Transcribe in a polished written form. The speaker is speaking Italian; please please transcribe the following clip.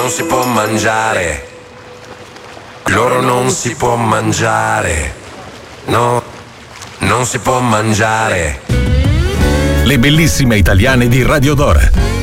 non si può mangiare. Loro non si può mangiare. No, non si può mangiare. Le bellissime italiane di Radio Dora.